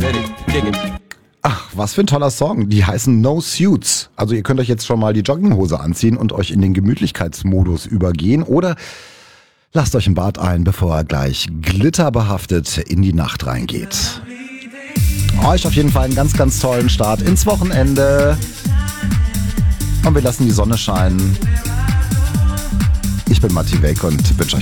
Ach, was für ein toller Song. Die heißen No Suits. Also ihr könnt euch jetzt schon mal die Jogginghose anziehen und euch in den Gemütlichkeitsmodus übergehen oder lasst euch ein Bad ein, bevor er gleich glitterbehaftet in die Nacht reingeht. Euch auf jeden Fall einen ganz, ganz tollen Start ins Wochenende. Und wir lassen die Sonne scheinen. Ich bin Matti Weg und wünsche euch